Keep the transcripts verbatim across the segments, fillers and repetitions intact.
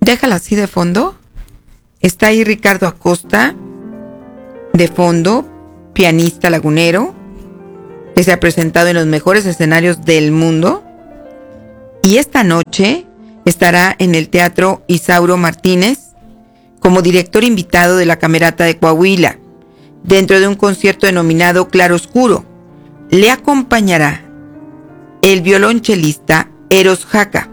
Déjala así de fondo. Está ahí Ricardo Acosta, de fondo, pianista lagunero, que se ha presentado en los mejores escenarios del mundo. Y esta noche estará en el Teatro Isauro Martínez como director invitado de la Camerata de Coahuila, dentro de un concierto denominado Claroscuro. Le acompañará el violonchelista Eros Jaca.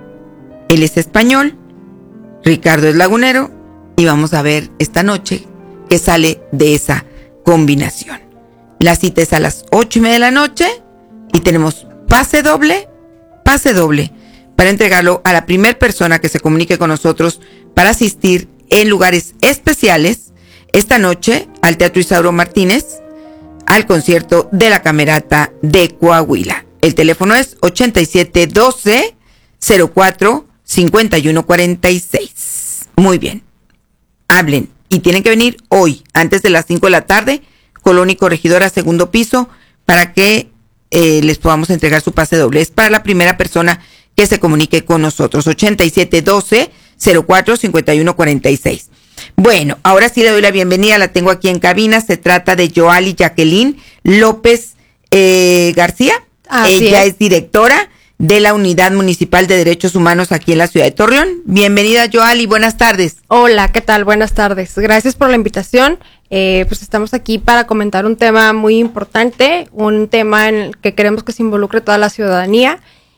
Él es español, Ricardo es lagunero, y vamos a ver esta noche que sale de esa combinación. La cita es a las ocho y media de la noche y tenemos pase doble, pase doble, para entregarlo a la primera persona que se comunique con nosotros para asistir en lugares especiales esta noche al Teatro Isauro Martínez al concierto de la Camerata de Coahuila. El teléfono es ochenta y siete doce cero cuatro cincuenta y uno cuarenta y seis. Muy bien. Hablen y tienen que venir hoy, antes de las cinco de la tarde, Colonia y Corregidora, segundo piso, para que eh, les podamos entregar su pase doble. Es para la primera persona que se comunique con nosotros. ochenta y siete doce cero cuatro cincuenta y uno cuarenta y seis. Bueno, ahora sí le doy la bienvenida, la tengo aquí en cabina. Se trata de Yoali Jacqueline López eh, García. Así Ella es. es directora de la Unidad Municipal de Derechos Humanos aquí en la ciudad de Torreón. Bienvenida, Yoali, buenas tardes. Hola, ¿qué tal? Buenas tardes. Gracias por la invitación. Eh, pues estamos aquí para comentar un tema muy importante, un tema en el que queremos que se involucre toda la ciudadanía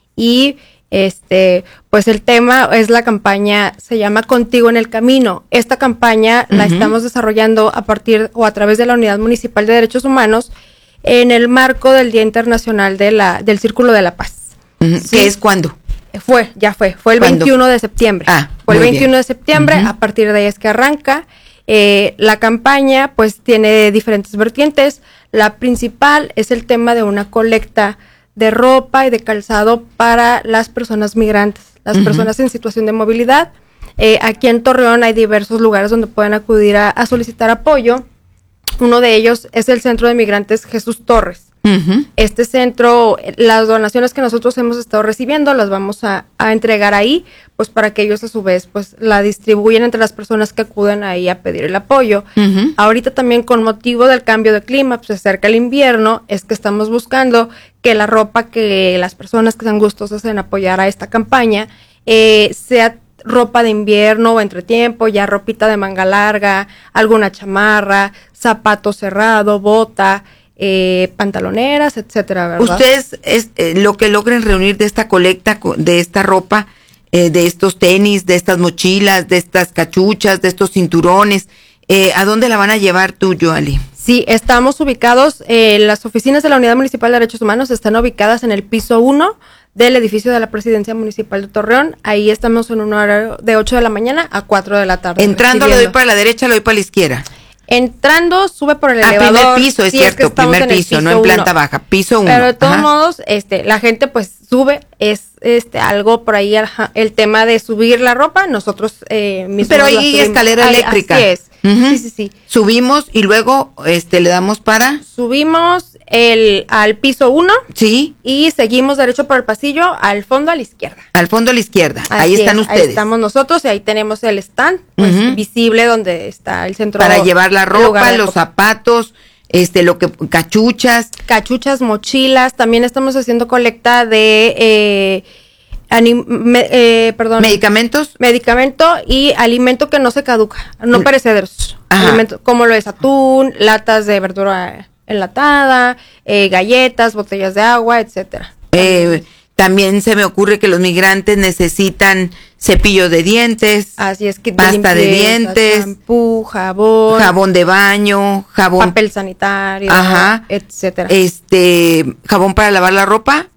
y este, pues el tema es la campaña, se llama Contigo en el Camino. Esta campaña uh-huh. la estamos desarrollando a partir o a través de la Unidad Municipal de Derechos Humanos en el marco del Día Internacional de la, del Círculo de la Paz. Uh-huh. ¿Sí? ¿Qué es cuándo? Fue, ya fue, fue el ¿Cuándo? veintiuno de septiembre. Ah, fue el veintiuno bien. de septiembre, uh-huh. a partir de ahí es que arranca. Eh, la campaña pues tiene diferentes vertientes. La principal es el tema de una colecta de ropa y de calzado para las personas migrantes, las uh-huh. personas en situación de movilidad. Eh, aquí en Torreón hay diversos lugares donde pueden acudir a, a solicitar apoyo. Uno de ellos es el Centro de Migrantes Jesús Torres. Uh-huh. Este centro, las donaciones que nosotros hemos estado recibiendo las vamos a, a entregar ahí, pues para que ellos a su vez pues la distribuyan entre las personas que acuden ahí a pedir el apoyo. Uh-huh. Ahorita también con motivo del cambio de clima, pues se acerca el invierno, es que estamos buscando que la ropa que las personas que sean gustosas en apoyar a esta campaña eh, sea ropa de invierno o entretiempo, ya ropita de manga larga, alguna chamarra, zapato cerrado, bota, Eh, pantaloneras, etcétera, ¿verdad? Ustedes es eh, lo que logren reunir de esta colecta, de esta ropa, eh, de estos tenis, de estas mochilas, de estas cachuchas, de estos cinturones, eh, ¿a dónde la van a llevar tú, Yoali? Sí, estamos ubicados, eh, las oficinas de la Unidad Municipal de Derechos Humanos están ubicadas en el piso uno del edificio de la Presidencia Municipal de Torreón. Ahí estamos en un horario de ocho de la mañana a cuatro de la tarde. Entrando, ¿lo doy para la derecha, lo doy para la izquierda? Entrando, sube por el ah, elevador. primer piso, es sí, cierto, es que primer piso, piso, no en planta uno. baja, piso uno. Pero de todos Ajá. modos, este, la gente pues sube, es este algo por ahí, ajá, el tema de subir la ropa, nosotros eh, mismos Pero hay escalera ahí, eléctrica. Así es, uh-huh. sí, sí, sí. Subimos y luego este le damos para... Subimos el al piso uno. Sí. Y seguimos derecho por el pasillo, al fondo a la izquierda. Al fondo a la izquierda, así ahí están es, ustedes. Ahí estamos nosotros y ahí tenemos el stand, pues uh-huh. visible donde está el centro. Para llevar la ropa, los ropa. zapatos, este, lo que, cachuchas. Cachuchas, mochilas, también estamos haciendo colecta de, eh, anim, me, eh, perdón. ¿Medicamentos? Medicamento y alimento que no se caduca, no perecederos. Alimento, como lo es atún, latas de verdura enlatada, eh, galletas, botellas de agua, etcétera. Eh, también se me ocurre que los migrantes necesitan cepillo de dientes, así es que de pasta limpieza, de dientes, champú, jabón, jabón de baño, jabón, papel sanitario, ajá, etcétera. Este, jabón para lavar la ropa.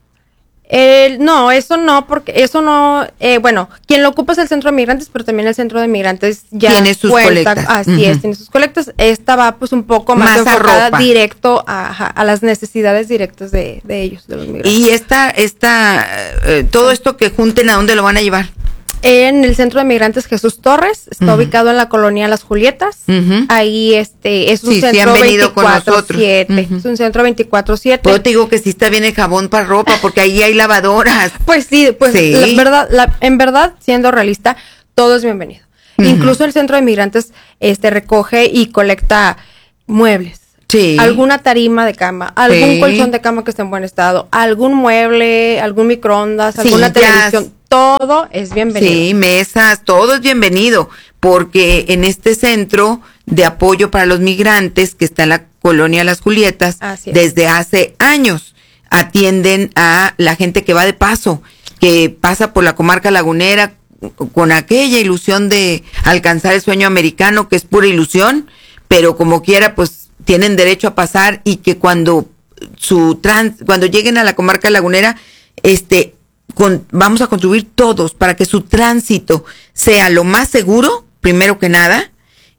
Eh, no, eso no, porque eso no, eh, bueno, quien lo ocupa es el centro de migrantes, pero también el centro de migrantes ya tiene sus cuenta, colectas. Así uh-huh. es, tiene sus colectas. Esta va pues un poco más, más enfocada ropa. directo a, a las necesidades directas de, de ellos, de los migrantes. Y esta, esta, eh, todo esto que junten, ¿a dónde lo van a llevar? En el centro de migrantes Jesús Torres, está uh-huh. ubicado en la colonia Las Julietas. Uh-huh. Ahí este es un sí, centro sí veinticuatro siete. Uh-huh. Es un centro veinticuatro siete. Pues te digo que sí está bien el jabón para ropa, porque ahí hay lavadoras. Pues sí, pues sí. la verdad, la, en verdad, siendo realista, todo es bienvenido. Uh-huh. Incluso el centro de migrantes este, recoge y colecta muebles. Sí. Alguna tarima de cama, algún sí. colchón de cama que esté en buen estado, algún mueble, algún microondas, sí, alguna televisión, todo es bienvenido. Sí, mesas, todo es bienvenido, porque en este centro de apoyo para los migrantes que está en la colonia Las Julietas, desde hace años atienden a la gente que va de paso, que pasa por la comarca lagunera con aquella ilusión de alcanzar el sueño americano, que es pura ilusión, pero como quiera, pues tienen derecho a pasar, y que cuando su trans, cuando lleguen a la comarca lagunera, este, con, vamos a contribuir todos para que su tránsito sea lo más seguro, primero que nada,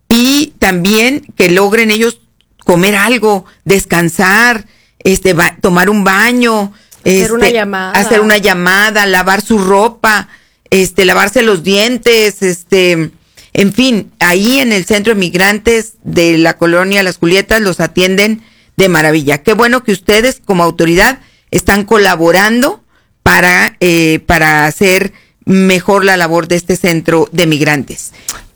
y también que logren ellos comer algo, descansar, este, ba- tomar un baño, hacer este, una llamada, hacer una llamada, lavar su ropa, este, lavarse los dientes, este, en fin, ahí en el centro de migrantes de la colonia Las Julietas los atienden de maravilla. Qué bueno que ustedes como autoridad están colaborando para, eh, para hacer mejor la labor de este centro de migrantes.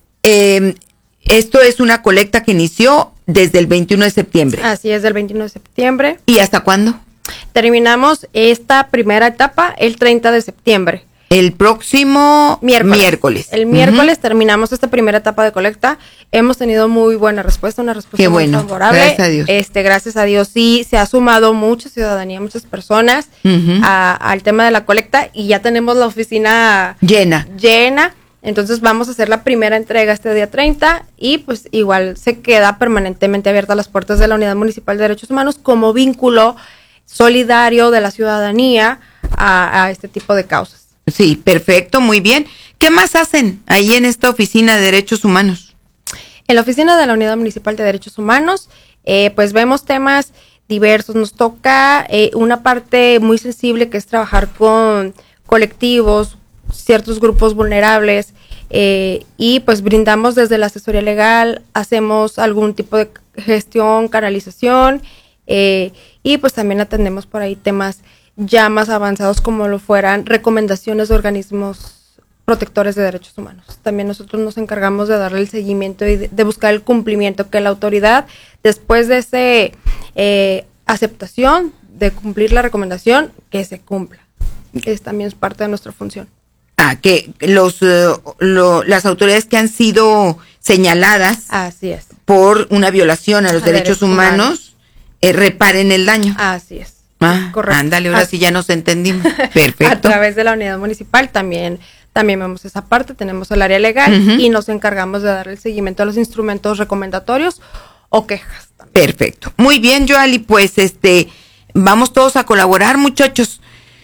Eh, esto es una colecta que inició desde el veintiuno de septiembre. Así es, del veintiuno de septiembre. ¿Y hasta cuándo? Terminamos esta primera etapa el treinta de septiembre. El próximo miércoles. miércoles. El miércoles uh-huh. terminamos esta primera etapa de colecta. Hemos tenido muy buena respuesta, una respuesta Qué muy bueno. favorable. Gracias a Dios. Este, gracias a Dios, sí, se ha sumado mucha ciudadanía, muchas personas uh-huh. a, al tema de la colecta, y ya tenemos la oficina llena. Llena. Entonces vamos a hacer la primera entrega este día treinta, y pues igual se queda permanentemente abierta las puertas de la Unidad Municipal de Derechos Humanos como vínculo solidario de la ciudadanía a, a este tipo de causas. Sí, perfecto, muy bien. ¿Qué más hacen ahí en esta oficina de derechos humanos? En la oficina de la Unidad Municipal de Derechos Humanos, eh, pues vemos temas diversos. Nos toca eh, una parte muy sensible, que es trabajar con colectivos, ciertos grupos vulnerables, eh, y pues brindamos desde la asesoría legal, hacemos algún tipo de gestión, canalización, eh, y pues también atendemos por ahí temas ya más avanzados, como lo fueran recomendaciones de organismos protectores de derechos humanos. También nosotros nos encargamos de darle el seguimiento y de, de buscar el cumplimiento, que la autoridad, después de ese eh, aceptación de cumplir la recomendación, que se cumpla. Es también es parte de nuestra función. Ah, que los uh, lo, las autoridades que han sido señaladas Así es. por una violación a los a derechos, derechos humanos, humanos. Eh, reparen el daño. Así es. Ah, correcto. Ándale, ahora sí ya nos entendimos. Perfecto. A través de la unidad municipal también, también vemos esa parte, tenemos el área legal uh-huh. y nos encargamos de dar el seguimiento a los instrumentos recomendatorios o quejas. También. Perfecto. Muy bien, Joali, pues este, vamos todos a colaborar, muchachos.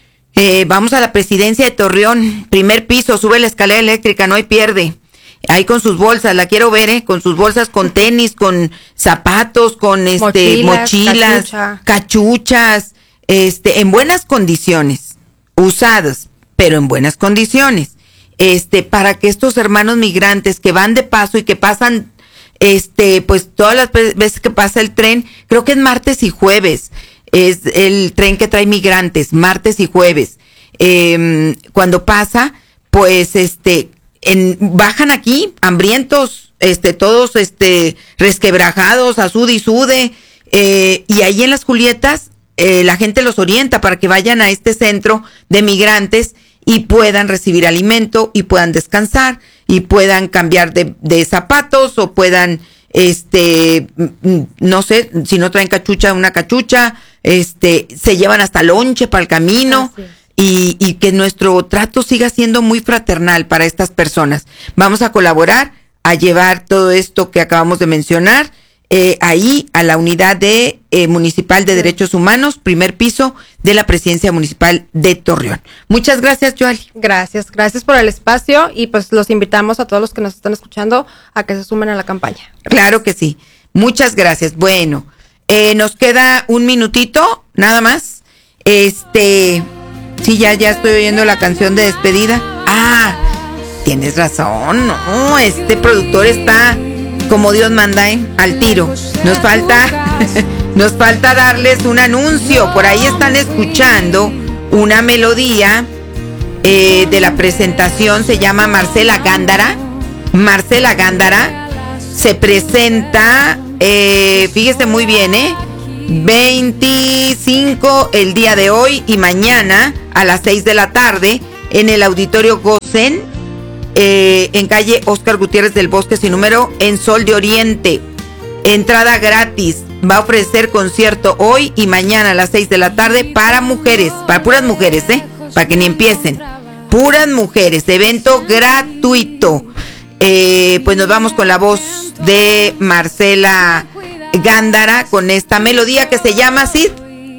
Eh, vamos a la presidencia de Torreón, primer piso, sube la escalera eléctrica, no hay pierde. Ahí con sus bolsas, la quiero ver, ¿eh? Con sus bolsas, con tenis, con zapatos, con este mochilas, mochilas cachucha. cachuchas, este, en buenas condiciones, usadas, pero en buenas condiciones, este, para que estos hermanos migrantes que van de paso y que pasan, este, pues todas las veces que pasa el tren, creo que es martes y jueves, es el tren que trae migrantes, martes y jueves, eh, cuando pasa, pues este, en, bajan aquí, hambrientos, este, todos, este, resquebrajados, a sude y sude, eh, y ahí en Las Julietas, eh, la gente los orienta para que vayan a este centro de migrantes y puedan recibir alimento y puedan descansar y puedan cambiar de, de zapatos o puedan, este, no sé, si no traen cachucha, una cachucha, este, se llevan hasta lonche para el camino. Y, y que nuestro trato siga siendo muy fraternal para estas personas. Vamos a colaborar a llevar todo esto que acabamos de mencionar eh, ahí a la unidad de eh, municipal de derechos humanos, primer piso de la presidencia municipal de Torreón. Muchas gracias, Joali. Gracias, gracias por el espacio y pues los invitamos a todos los que nos están escuchando a que se sumen a la campaña. Gracias. Claro que sí. Muchas gracias. Bueno, eh, nos queda un minutito, nada más. Este... Sí, ya, ya estoy oyendo la canción de despedida. Ah, tienes razón, no, este productor está como Dios manda, ¿eh? Al tiro. Nos falta, nos falta darles un anuncio. Por ahí están escuchando una melodía eh, de la presentación se llama Marcela Gándara. Marcela Gándara se presenta, eh, fíjese muy bien, ¿eh? veinticinco el día de hoy y mañana a las seis de la tarde en el Auditorio Gosen, eh, en calle Óscar Gutiérrez del Bosque sin número, en Sol de Oriente. Entrada gratis. Va a ofrecer concierto hoy y mañana a las seis de la tarde para mujeres, para puras mujeres, ¿eh? Para que ni empiecen. Puras mujeres, evento gratuito. Eh, pues nos vamos con la voz de Marcela Gándara con esta melodía que se llama Sid.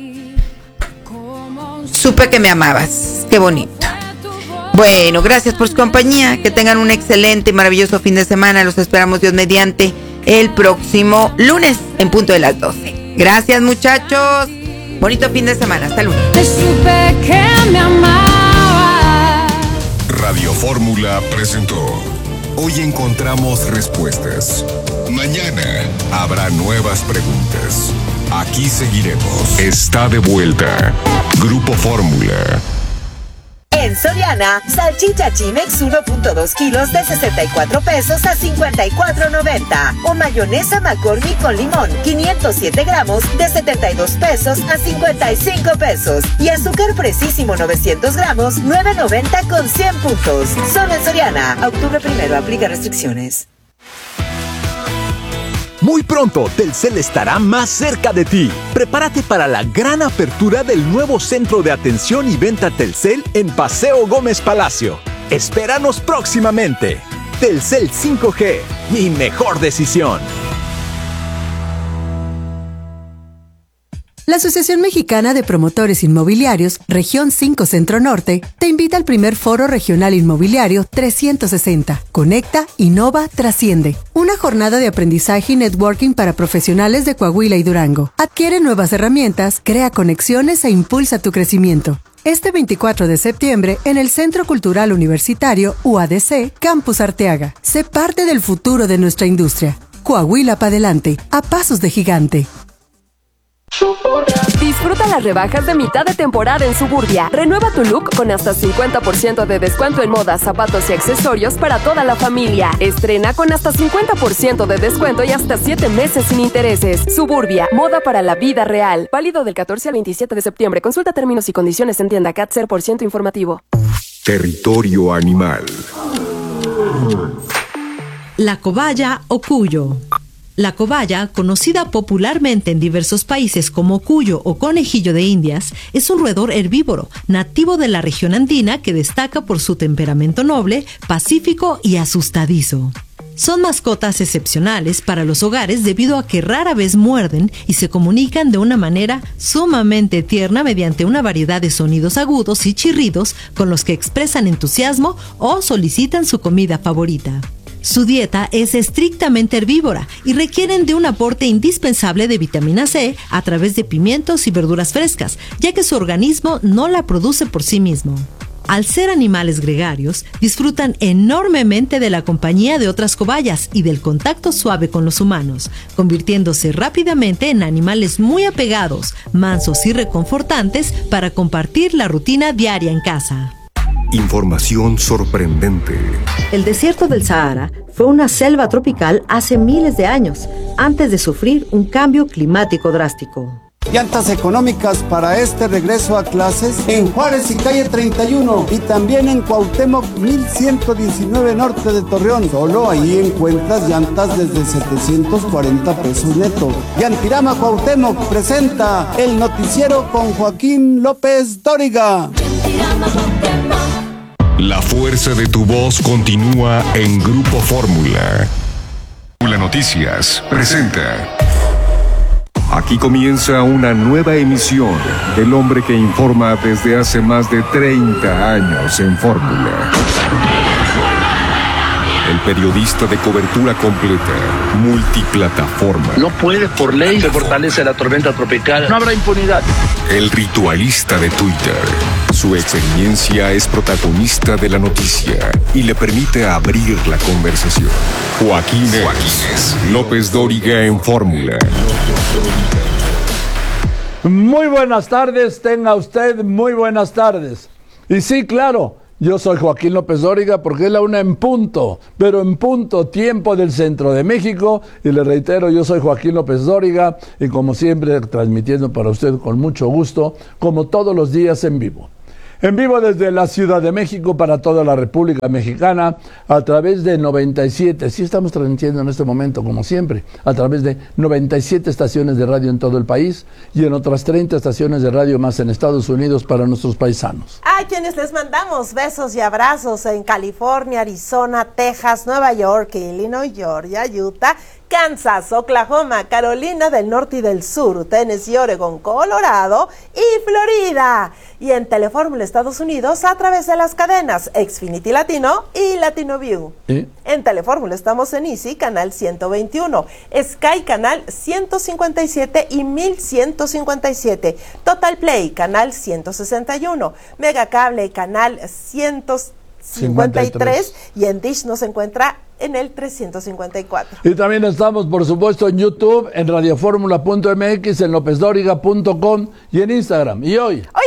Supe que me amabas. Qué bonito. Bueno, gracias por su compañía. Que tengan un excelente y maravilloso fin de semana. Los esperamos, Dios mediante, el próximo lunes en punto de las doce. Gracias, muchachos. Bonito fin de semana. Hasta lunes. Supe que me amaba. Radio Fórmula presentó. Hoy encontramos respuestas. Mañana habrá nuevas preguntas. Aquí seguiremos. Está de vuelta. Grupo Fórmula. En Soriana, salchicha Chimex uno punto dos kilos de sesenta y cuatro pesos a cincuenta y cuatro noventa. O mayonesa McCormick con limón, quinientos siete gramos de setenta y dos pesos a cincuenta y cinco pesos. Y azúcar Precisísimo novecientos gramos, nueve noventa con cien puntos. Solo en Soriana. Octubre primero, aplica restricciones. Muy pronto, Telcel estará más cerca de ti. Prepárate para la gran apertura del nuevo centro de atención y venta Telcel en Paseo Gómez Palacio. Espéranos próximamente. Telcel cinco G, mi mejor decisión. La Asociación Mexicana de Promotores Inmobiliarios, Región cinco Centro Norte, te invita al primer Foro Regional Inmobiliario trescientos sesenta. Conecta, innova, trasciende. Una jornada de aprendizaje y networking para profesionales de Coahuila y Durango. Adquiere nuevas herramientas, crea conexiones e impulsa tu crecimiento. Este veinticuatro de septiembre, en el Centro Cultural Universitario U A D C, Campus Arteaga. Sé parte del futuro de nuestra industria. Coahuila para adelante, a pasos de gigante. Disfruta las rebajas de mitad de temporada en Suburbia. Renueva tu look con hasta cincuenta por ciento de descuento en moda, zapatos y accesorios para toda la familia. Estrena con hasta cincuenta por ciento de descuento y hasta siete meses sin intereses. Suburbia, moda para la vida real. Válido del catorce al veintisiete de septiembre. Consulta términos y condiciones en tienda C A T cero por ciento informativo. Territorio animal. La cobaya o cuyo. La cobaya, conocida popularmente en diversos países como cuyo o conejillo de Indias, es un roedor herbívoro, nativo de la región andina que destaca por su temperamento noble, pacífico y asustadizo. Son mascotas excepcionales para los hogares debido a que rara vez muerden y se comunican de una manera sumamente tierna mediante una variedad de sonidos agudos y chirridos con los que expresan entusiasmo o solicitan su comida favorita. Su dieta es estrictamente herbívora y requieren de un aporte indispensable de vitamina C a través de pimientos y verduras frescas, ya que su organismo no la produce por sí mismo. Al ser animales gregarios, disfrutan enormemente de la compañía de otras cobayas y del contacto suave con los humanos, convirtiéndose rápidamente en animales muy apegados, mansos y reconfortantes para compartir la rutina diaria en casa. Información sorprendente. El desierto del Sahara fue una selva tropical hace miles de años, antes de sufrir un cambio climático drástico. Llantas económicas para este regreso a clases en Juárez y calle treinta y uno y también en Cuauhtémoc mil ciento diecinueve norte de Torreón. Solo ahí encuentras llantas desde setecientos cuarenta pesos neto. Llantirama Cuauhtémoc presenta el noticiero con Joaquín López Dóriga. La fuerza de tu voz continúa en Grupo Fórmula. Fórmula Noticias presenta. Aquí comienza una nueva emisión del hombre que informa desde hace más de treinta años en Fórmula. El periodista de cobertura completa, multiplataforma. No puede, por ley, se fortalece la tormenta tropical. No habrá impunidad. El ritualista de Twitter. Su experiencia es protagonista de la noticia y le permite abrir la conversación. Joaquín López Dóriga en Fórmula. Muy buenas tardes, tenga usted muy buenas tardes. Y sí, claro, Yo soy Joaquín López Dóriga porque es la una en punto, pero en punto tiempo del centro de México. Y le reitero, yo soy Joaquín López Dóriga y como siempre transmitiendo para usted con mucho gusto, como todos los días en vivo. En vivo desde la Ciudad de México para toda la República Mexicana a través de noventa y siete, sí estamos transmitiendo en este momento como siempre, a través de noventa y siete estaciones de radio en todo el país y en otras treinta estaciones de radio más en Estados Unidos para nuestros paisanos. A quienes les mandamos besos y abrazos en California, Arizona, Texas, Nueva York, Illinois, Georgia, Utah, Kansas, Oklahoma, Carolina del Norte y del Sur, Tennessee, Oregon, Colorado y Florida. Y en Telefórmula Estados Unidos a través de las cadenas Xfinity Latino y Latino View. ¿Sí? En Telefórmula estamos en Easy, canal ciento veintiuno, Sky, canal ciento cincuenta y siete y mil ciento cincuenta y siete, Total Play, canal ciento sesenta y uno, Megacable, canal ciento cincuenta y tres y en Dish nos encuentra en el trescientos cincuenta y cuatro. Y también estamos, por supuesto, en YouTube, en radioformula punto m x, en lópez dóriga punto com y en Instagram. Y hoy...